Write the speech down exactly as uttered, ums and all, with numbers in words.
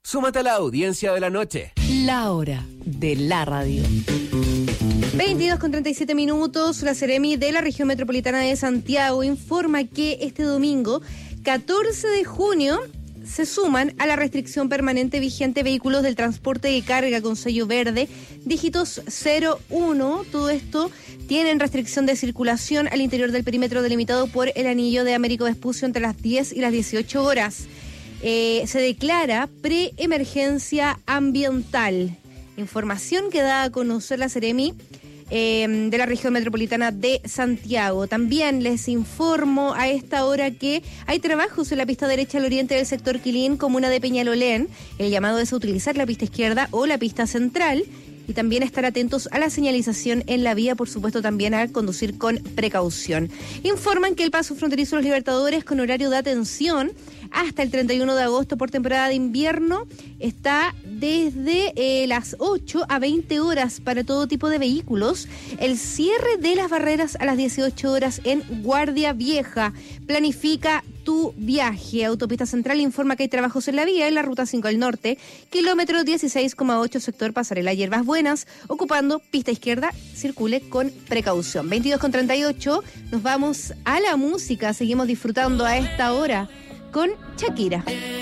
Súmate a la audiencia de la noche. La hora de la radio. veintidós con treinta y siete minutos, la Seremi de la región metropolitana de Santiago informa que este domingo, catorce de junio, se suman a la restricción permanente vigente vehículos del transporte de carga con sello verde, dígitos cero uno. Todo esto tienen restricción de circulación al interior del perímetro delimitado por el anillo de Américo Vespucio entre las diez y las dieciocho horas. Eh, se declara preemergencia ambiental. Información que da a conocer la Seremi eh, de la región metropolitana de Santiago. También les informo a esta hora que hay trabajos en la pista derecha al oriente del sector Quilín, comuna de Peñalolén. El llamado es a utilizar la pista izquierda o la pista central. Y también estar atentos a la señalización en la vía, por supuesto también a conducir con precaución. Informan que el paso fronterizo de los Libertadores con horario de atención hasta el treinta y uno de agosto por temporada de invierno está desde eh, las ocho a veinte horas para todo tipo de vehículos. El cierre de las barreras a las dieciocho horas en Guardia Vieja. Planifica tu viaje. Autopista Central informa que hay trabajos en la vía en la ruta cinco al norte, kilómetro dieciséis coma ocho, sector Pasarela Hierbas Buenas, ocupando pista izquierda, circule con precaución. veintidós con treinta y ocho, nos vamos a la música, seguimos disfrutando a esta hora con Shakira.